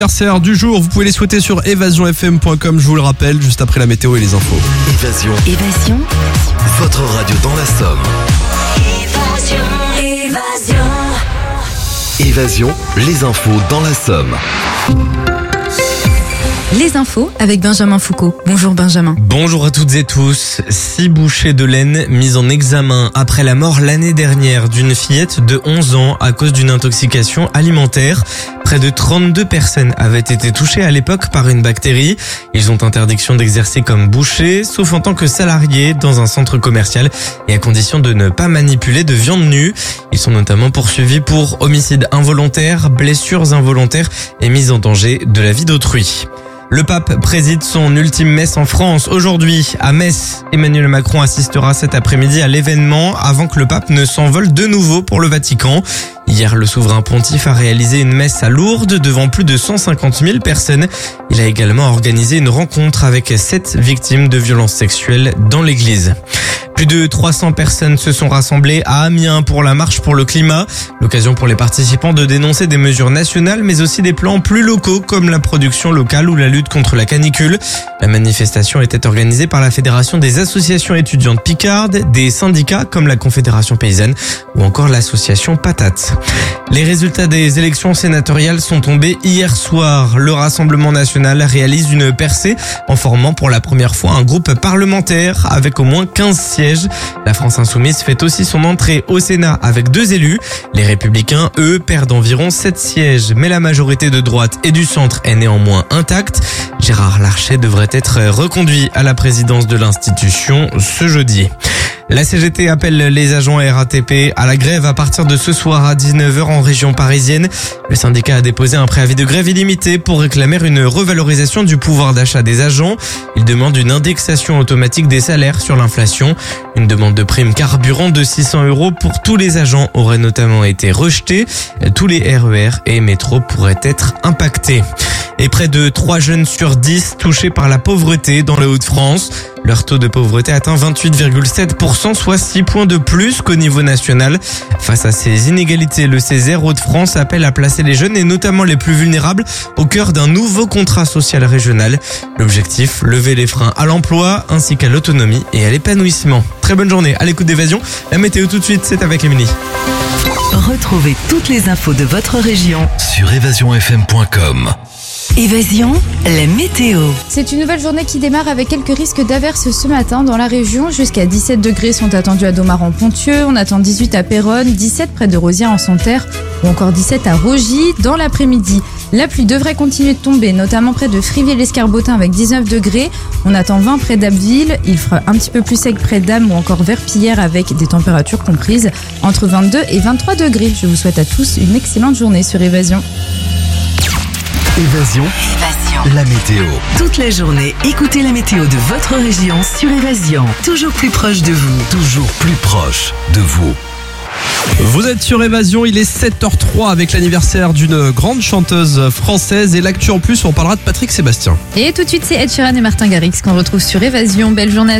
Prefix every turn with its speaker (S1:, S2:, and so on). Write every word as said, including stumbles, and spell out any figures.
S1: Anniversaire du jour, vous pouvez les souhaiter sur évasion f m point com, je vous le rappelle, juste après la météo et les infos.
S2: Évasion.
S3: Évasion.
S2: Votre radio dans la Somme.
S3: Évasion. Évasion.
S2: Évasion, les infos dans la Somme.
S4: Les infos avec Benjamin Foucault. Bonjour Benjamin.
S5: Bonjour à toutes et tous. Six bouchers de laine mis en examen après la mort l'année dernière d'une fillette de onze ans à cause d'une intoxication alimentaire. Près de trente-deux personnes avaient été touchées à l'époque par une bactérie. Ils ont interdiction d'exercer comme bouchers, sauf en tant que salariés dans un centre commercial et à condition de ne pas manipuler de viande nue. Ils sont notamment poursuivis pour homicide involontaire, blessures involontaires et mise en danger de la vie d'autrui. Le pape préside son ultime messe en France aujourd'hui à Metz. Emmanuel Macron assistera cet après-midi à l'événement avant que le pape ne s'envole de nouveau pour le Vatican. Hier, le souverain pontife a réalisé une messe à Lourdes devant plus de cent cinquante mille personnes. Il a également organisé une rencontre avec sept victimes de violences sexuelles dans l'église. Plus de trois cents personnes se sont rassemblées à Amiens pour la marche pour le climat. L'occasion pour les participants de dénoncer des mesures nationales mais aussi des plans plus locaux comme la production locale ou la lutte contre la canicule. La manifestation était organisée par la Fédération des associations étudiantes picardes, des syndicats comme la Confédération paysanne ou encore l'association Patate. Les résultats des élections sénatoriales sont tombés hier soir. Le Rassemblement national réalise une percée en formant pour la première fois un groupe parlementaire avec au moins quinze sièges. La France Insoumise fait aussi son entrée au Sénat avec deux élus. Les Républicains, eux, perdent environ sept sièges, mais la majorité de droite et du centre est néanmoins intacte. Gérard Larcher devrait être reconduit à la présidence de l'institution ce jeudi. La C G T appelle les agents R A T P à la grève à partir de ce soir à dix-neuf heures en région parisienne. Le syndicat a déposé un préavis de grève illimité pour réclamer une revalorisation du pouvoir d'achat des agents. Il demande une indexation automatique des salaires sur l'inflation. Une demande de prime carburant de six cents euros pour tous les agents aurait notamment été rejetée. Tous les R E R et métros pourraient être impactés. Et près de trois jeunes sur dix touchés par la pauvreté dans les Hauts-de-France. Leur taux de pauvreté atteint vingt-huit virgule sept pour cent, soit six points de plus qu'au niveau national. Face à ces inégalités, le Césaire Hauts-de-France appelle à placer les jeunes et notamment les plus vulnérables au cœur d'un nouveau contrat social régional. L'objectif, lever les freins à l'emploi ainsi qu'à l'autonomie et à l'épanouissement. Très bonne journée à l'écoute d'Évasion. La météo tout de suite, c'est avec Émilie.
S3: Retrouvez toutes les infos de votre région
S2: Sur évasion f m point com.
S3: Évasion, la météo.
S4: C'est une nouvelle journée qui démarre avec quelques risques d'averses ce matin dans la région. Jusqu'à dix-sept degrés sont attendus à Domaran-Ponthieu. On attend dix-huit à Péronne, dix-sept près de Rosières en Santerre ou encore dix-sept à Rogy dans l'après-midi. La pluie devrait continuer de tomber, notamment près de Frivier-l'Escarbotin avec dix-neuf degrés. On attend vingt près d'Abbeville. Il fera un petit peu plus sec près d'Am ou encore Verpillière avec des températures comprises entre vingt-deux et vingt-trois degrés. Je vous souhaite à tous une excellente journée sur Évasion.
S2: Évasion,
S3: Évasion.
S2: la météo.
S3: Toute la journée, écoutez la météo de votre région sur Évasion. Toujours plus proche de vous.
S2: Toujours plus proche de vous.
S1: Vous êtes sur Évasion, il est sept heures trois avec l'anniversaire d'une grande chanteuse française et l'actu en plus, on parlera de Patrick Sébastien.
S4: Et tout de suite, c'est Ed Sheeran et Martin Garrix qu'on retrouve sur Évasion. Belle journée à